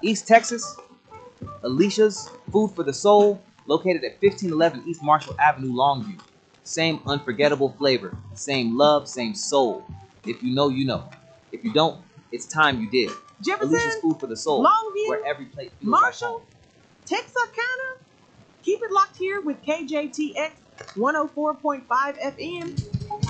East Texas, Alicia's Food for the Soul, located at 1511 East Marshall Avenue, Longview. Same unforgettable flavor, same love, same soul. If you know, you know. If you don't, it's time you did. Jefferson, Alicia's Food for the Soul, Longview, where every plate feels Marshall, like home. Texarkana. Keep it locked here with KJTX 104.5 FM.